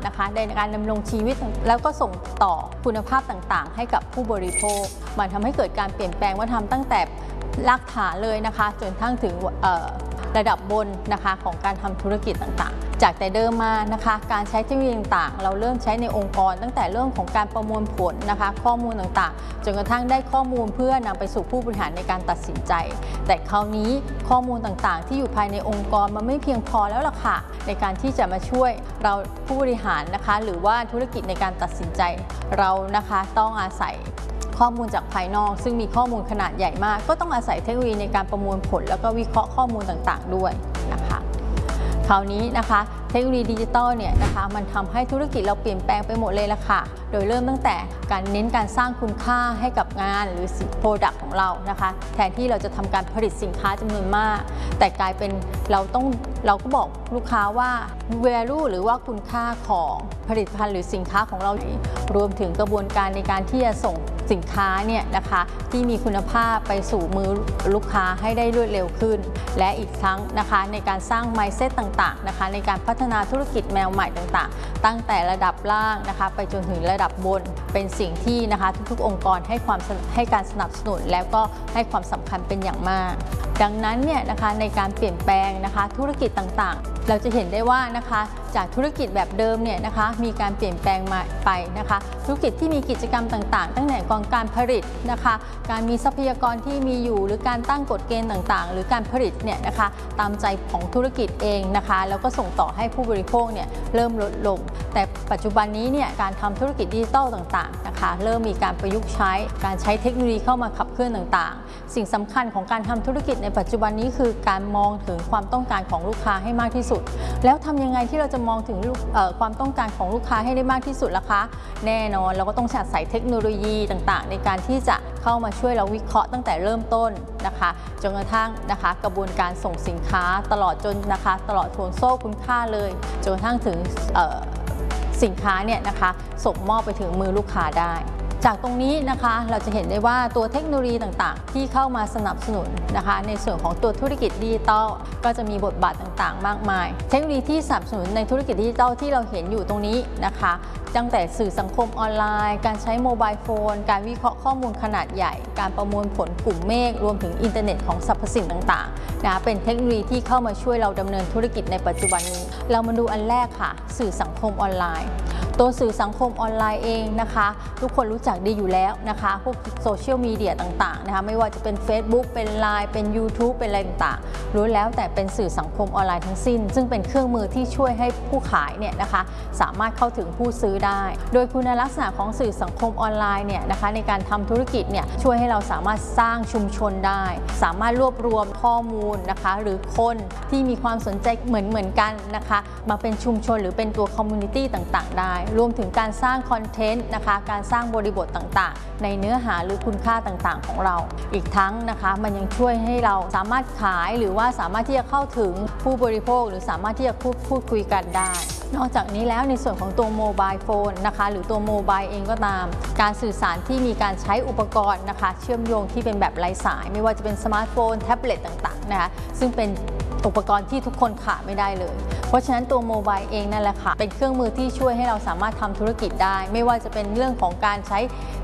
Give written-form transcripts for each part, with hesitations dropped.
นะคะในการดำรงชีวิตแล้วก็ส่งต่อคุณภาพต่างๆให้กับผู้บริโภคมันทำให้เกิดการเปลี่ยนแปลงวัฒนธรรมตั้งแต่รากฐานเลยนะคะจนทั้งถึงระดับบนนะคะของการทำธุรกิจต่างๆจากแต่เดิมมานะคะการใช้เทคโนโลยีต่างๆเราเริ่มใช้ในองค์กรตั้งแต่เรื่องของการประมวลผลนะคะข้อมูลต่างๆจนกระทั่งได้ข้อมูลเพื่อนำไปสู่ผู้บริหารในการตัดสินใจแต่คราวนี้ข้อมูลต่างๆที่อยู่ภายในองค์กรมันไม่เพียงพอแล้วล่ะค่ะในการที่จะมาช่วยเราผู้บริหารนะคะหรือว่าธุรกิจในการตัดสินใจเรานะคะต้องอาศัยข้อมูลจากภายนอกซึ่งมีข้อมูลขนาดใหญ่มากก็ต้องอาศัยเทคโนโลยีในการประมวลผลแล้วก็วิเคราะห์ข้อมูลต่างๆด้วยนะคะคราวนี้นะคะเทคโนโลยีดิจิตอลเนี่ยนะคะมันทำให้ธุรกิจเราเปลี่ยนแปลงไปหมดเลยละค่ะโดยเริ่มตั้งแต่การเน้นการสร้างคุณค่าให้กับงานหรือโปรดักต์ของเรานะคะแทนที่เราจะทำการผลิตสินค้าจำนวนมากแต่กลายเป็นเราก็บอกลูกค้าว่า value หรือว่าคุณค่าของผลิตภัณฑ์หรือสินค้าของเรารวมถึงกระบวนการในการที่จะส่งสินค้าเนี่ยนะคะที่มีคุณภาพไปสู่มือลูกค้าให้ได้รวดเร็วขึ้นและอีกทั้งนะคะในการสร้าง mindset ต่างๆนะคะในการพัฒนาธุรกิจแนวใหม่ต่างๆตั้งแต่ระดับล่างนะคะไปจนถึงระดับบนเป็นสิ่งที่นะคะทุกๆองค์กรให้การสนับสนุนแล้วก็ให้ความสำคัญเป็นอย่างมากดังนั้นเนี่ยนะคะในการเปลี่ยนแปลงนะคะธุรกิจต่างๆเราจะเห็นได้ว่านะคะจากธุรกิจแบบเดิมเนี่ยนะคะมีการเปลี่ยนแปลงมาไปนะคะธุรกิจที่มีกิจกรรมต่างๆตั้งแต่การผลิตนะคะการมีทรัพยากรที่มีอยู่หรือการตั้งกฎเกณฑ์ต่างๆหรือการผลิตเนี่ยนะคะตามใจของธุรกิจเองนะคะแล้วก็ส่งต่อให้ผู้บริโภคเนี่ยเริ่มลดลงแต่ปัจจุบันนี้เนี่ยการทำธุรกิจดิจิทัลต่างๆนะคะเริ่มมีการประยุกต์ใช้การใช้เทคโนโลยีเข้ามาขับเคลื่อนต่างๆสิ่งสำคัญของการทำธุรกิจในปัจจุบันนี้คือการมองถึงความต้องการของลูกค้าให้มากที่สุดแล้วทำยังไงที่เราจะมองถึงความต้องการของลูกค้าให้ได้มากที่สุดล่ะคะแน่นอนเราก็ต้องใช้เทคโนโลยีต่างๆในการที่จะเข้ามาช่วยเราวิเคราะห์ตั้งแต่เริ่มต้นนะคะจนกระทั่งนะคะกระบวนการส่งสินค้าตลอดจนนะคะตลอดห่วงโซ่คุณค่าเลยจนกระทั่งถึงสินค้าเนี่ยนะคะส่งมอบไปถึงมือลูกค้าได้จากตรงนี้นะคะเราจะเห็นได้ว่าตัวเทคโนโลยีต่างๆที่เข้ามาสนับสนุนนะคะในส่วนของตัวธุรกิจดิจิทัลก็จะมีบทบาทต่างๆมากมายเทคโนโลยีที่สนับสนุนในธุรกิจดิจิทัลที่เราเห็นอยู่ตรงนี้นะคะตั้งแต่สื่อสังคมออนไลน์การใช้โมบายโฟนการวิเคราะห์ข้อมูลขนาดใหญ่การประมวลผลกลุ่มเมฆรวมถึงอินเทอร์เน็ตของสรรพสิ่งต่างๆนะเป็นเทคโนโลยีที่เข้ามาช่วยเราดำเนินธุรกิจในปัจจุบันนี้เรามาดูอันแรกค่ะสื่อสังคมออนไลน์ตัวสื่อสังคมออนไลน์เองนะคะทุกคนรู้จักดีอยู่แล้วนะคะพวกโซเชียลมีเดียต่างๆนะคะไม่ว่าจะเป็น Facebook เป็น LINE เป็น YouTube เป็นอะไรต่างๆรู้แล้วแต่เป็นสื่อสังคมออนไลน์ทั้งสิ้นซึ่งเป็นเครื่องมือที่ช่วยให้ผู้ขายเนี่ยนะคะสามารถเข้าถึงผู้ซื้อได้โดยคุณลักษณะของสื่อสังคมออนไลน์เนี่ยนะคะในการทำธุรกิจเนี่ยช่วยให้เราสามารถสร้างชุมชนได้สามารถรวบรวมข้อมูลนะคะหรือคนที่มีความสนใจเหมือนกันนะคะมาเป็นชุมชนหรือเป็นตัวคอมมูนิตี้ต่างๆได้รวมถึงการสร้างคอนเทนต์นะคะการสร้างบริบทต่างๆในเนื้อหาหรือคุณค่าต่างๆของเราอีกทั้งนะคะมันยังช่วยให้เราสามารถขายหรือว่าสามารถที่จะเข้าถึงผู้บริโภคหรือสามารถที่จะพูดคุยกันได้นอกจากนี้แล้วในส่วนของตัวโมบายโฟนนะคะหรือตัวโมบายเองก็ตามการสื่อสารที่มีการใช้อุปกรณ์นะคะเชื่อมโยงที่เป็นแบบไร้สายไม่ว่าจะเป็นสมาร์ทโฟนแท็บเล็ตต่างๆนะคะซึ่งเป็นอุปกรณ์ที่ทุกคนขาดไม่ได้เลยเพราะฉะนั้นตัวโมบายเองนั่นแหละค่ะเป็นเครื่องมือที่ช่วยให้เราสามารถทำธุรกิจได้ไม่ว่าจะเป็นเรื่องของการใช้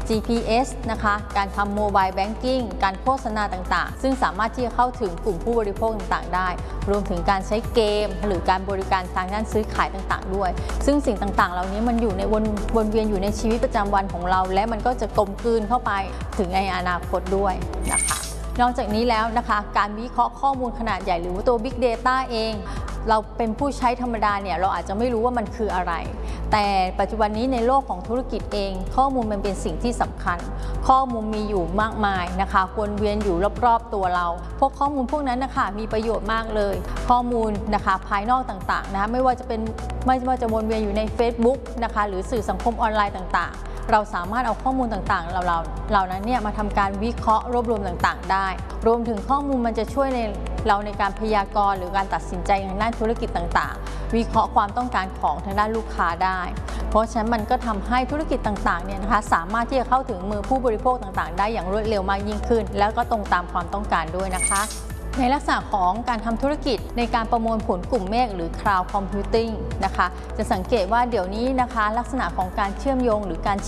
GPS นะคะการทำโมบายแบงกิ้งการโฆษณาต่างๆซึ่งสามารถที่จะเข้าถึงกลุ่มผู้บริโภคต่างๆได้รวมถึงการใช้เกมหรือการบริการทางด้านซื้อขายต่างๆด้วยซึ่งสิ่งต่างๆเหล่านี้มันอยู่ในวนเวียนอยู่ในชีวิตประจำวันของเราและมันก็จะกลมกลืนเข้าไปถึงในอนาคตด้วยนะคะนอกจากนี้แล้วนะคะการวิเคราะห์ข้อมูลขนาดใหญ่หรือว่าตัว Big Data เองเราเป็นผู้ใช้ธรรมดาเนี่ยเราอาจจะไม่รู้ว่ามันคืออะไรแต่ปัจจุบันนี้ในโลกของธุรกิจเองข้อมูลมันเป็นสิ่งที่สำคัญข้อมูลมีอยู่มากมายนะคะวนเวียนอยู่รอบๆตัวเราพวกข้อมูลพวกนั้นนะคะมีประโยชน์มากเลยข้อมูลนะคะภายนอกต่างๆนะคะไม่ว่าจะวนเวียนอยู่ใน Facebook นะคะหรือสื่อสังคมออนไลน์ต่างๆเราสามารถเอาข้อมูลต่างๆเหล่านั้นเนี่ยมาทำการวิเคราะห์รวบรวมต่างๆได้รวมถึงข้อมูลมันจะช่วยเราในการพยากรณ์หรือการตัดสินใจทางด้านธุรกิจต่างๆวิเคราะห์ความต้องการของทางด้านลูกค้าได้เพราะฉะนั้นมันก็ทำให้ธุรกิจต่างๆเนี่ยนะคะสามารถที่จะเข้าถึงมือผู้บริโภคต่างๆได้อย่างรวดเร็วมากยิ่งขึ้นแล้วก็ตรงตามความต้องการด้วยนะคะในลักษณะของการทำธุรกิจในการประมวลผลกลุ่มเมฆหรือ Cloud Computing นะคะจะสังเกตว่าเดี๋ยวนี้นะคะลักษณะของการเชื่อมโยงหรือการ